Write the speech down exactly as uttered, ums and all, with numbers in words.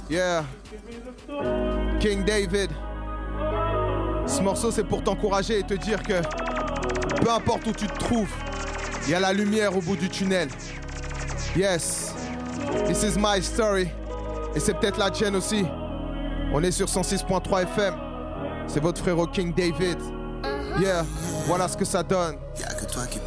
Yeah. King David. Ce morceau, c'est pour t'encourager et te dire que peu importe où tu te trouves, il y a la lumière au bout du tunnel. Yes. This is my story. Et c'est peut-être la tienne aussi. On est sur cent six point trois F M. C'est votre frérot King David. Yeah. Voilà ce que ça donne.